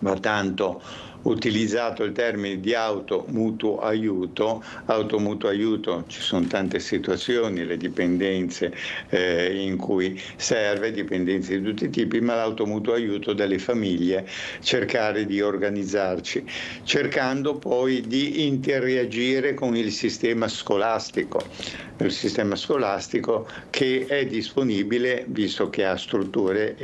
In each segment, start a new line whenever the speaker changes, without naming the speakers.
va tanto utilizzato il termine di automutuo aiuto. Automutuo aiuto, ci sono tante situazioni, le dipendenze in cui serve, dipendenze di tutti i tipi, ma l'automutuo aiuto delle famiglie, cercare di organizzarci, cercando poi di interreagire con il sistema scolastico che è disponibile, visto che ha strutture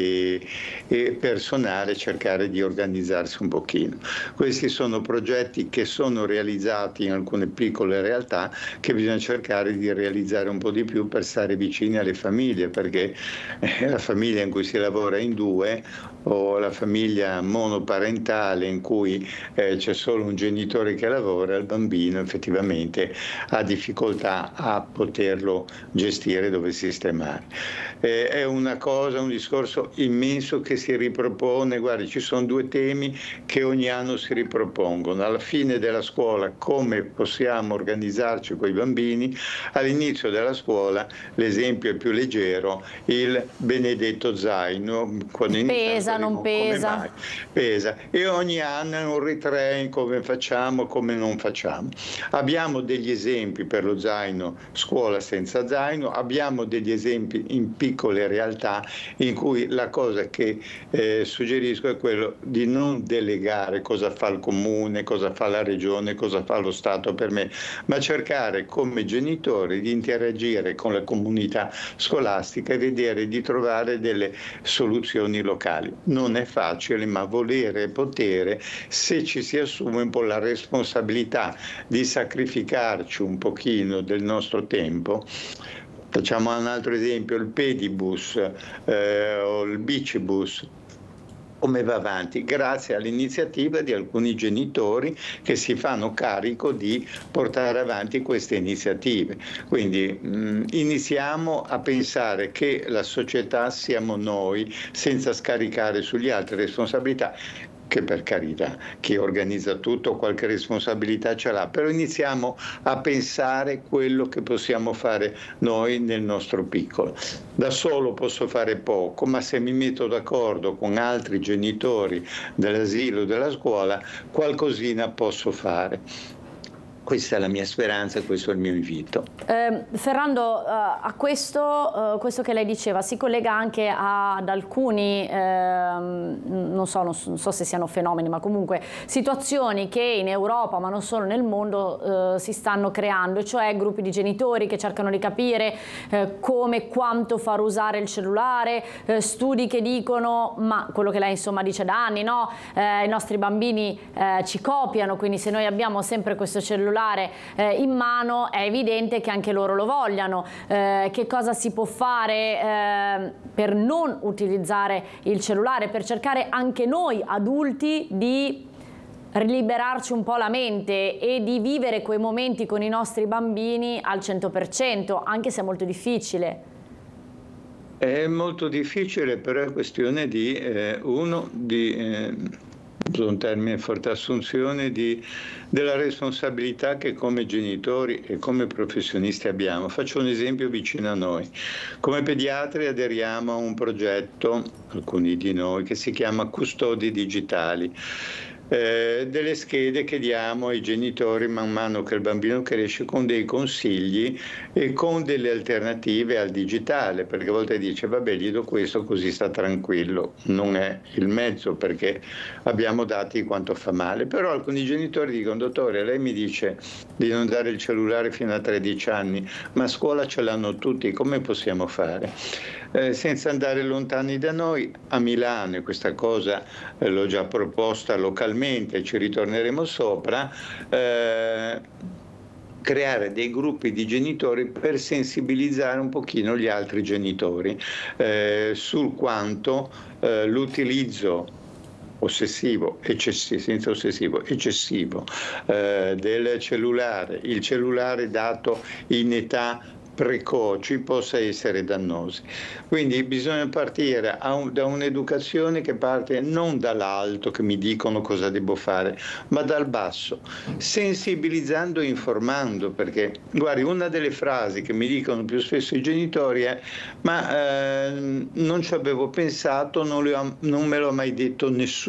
e personale, cercare di organizzarsi un pochino. Questi sono progetti che sono realizzati in alcune piccole realtà, che bisogna cercare di realizzare un po' di più per stare vicini alle famiglie, perché la famiglia in cui si lavora in due, o la famiglia monoparentale in cui c'è solo un genitore che lavora, il bambino effettivamente ha difficoltà a poterlo gestire, dove sistemare. È un discorso immenso che si ripropone. Guardi, ci sono due temi che ogni anno si ripropongono: alla fine della scuola come possiamo organizzarci con i bambini, all'inizio della scuola l'esempio è più leggero, il benedetto zaino, quando
Pesa, non pesa.
come mai pesa, e ogni anno è un ritrain, come facciamo, come non facciamo. Abbiamo degli esempi per lo zaino, scuola senza zaino, abbiamo degli esempi in piccole realtà in cui la cosa che suggerisco è quello di non delegare cosa fa il comune, cosa fa la regione, cosa fa lo Stato per me, ma cercare come genitori di interagire con la comunità scolastica e vedere di trovare delle soluzioni locali. Non è facile, ma volere e potere, se ci si assume un po' la responsabilità di sacrificarci un pochino del nostro tempo. Facciamo un altro esempio: il pedibus o il bicibus. Come va avanti? Grazie all'iniziativa di alcuni genitori che si fanno carico di portare avanti queste iniziative. Quindi iniziamo a pensare che la società siamo noi, senza scaricare sugli altri responsabilità, che per carità chi organizza tutto qualche responsabilità ce l'ha, però iniziamo a pensare quello che possiamo fare noi nel nostro piccolo. Da solo posso fare poco, ma se mi metto d'accordo con altri genitori dell'asilo, della scuola, qualcosina posso fare. Questa è la mia speranza e questo è il mio invito.
Ferrando, a questo che lei diceva si collega anche ad alcuni, non so se siano fenomeni, ma comunque situazioni che in Europa, ma non solo nel mondo, si stanno creando, cioè gruppi di genitori che cercano di capire come e quanto far usare il cellulare, studi che dicono, ma quello che lei insomma dice da anni, no? I nostri bambini ci copiano, quindi se noi abbiamo sempre questo cellulare in mano è evidente che anche loro lo vogliano. Che cosa si può fare per non utilizzare il cellulare, per cercare anche noi adulti di liberarci un po' la mente e di vivere quei momenti con i nostri bambini al 100%, anche se è molto difficile?
È molto difficile, però è questione di un termine forte, assunzione della responsabilità che come genitori e come professionisti abbiamo. Faccio un esempio vicino a noi. Come pediatri aderiamo a un progetto, alcuni di noi, che si chiama Custodi Digitali. Delle schede che diamo ai genitori man mano che il bambino cresce, con dei consigli e con delle alternative al digitale, perché a volte dice vabbè, gli do questo così sta tranquillo. Non è il mezzo, perché abbiamo dati quanto fa male. Però alcuni genitori dicono: dottore, lei mi dice di non dare il cellulare fino a 13 anni, ma a scuola ce l'hanno tutti, come possiamo fare? Senza andare lontani da noi, a Milano, e questa cosa l'ho già proposta localmente, ci ritorneremo sopra, creare dei gruppi di genitori per sensibilizzare un pochino gli altri genitori sul quanto l'utilizzo eccessivo del cellulare, il cellulare dato in età precoci, possa essere dannosi. Quindi bisogna partire da un'educazione che parte non dall'alto, che mi dicono cosa devo fare, ma dal basso, sensibilizzando e informando, perché guardi, una delle frasi che mi dicono più spesso i genitori è: ma non ci avevo pensato, non me l'ha mai detto nessuno.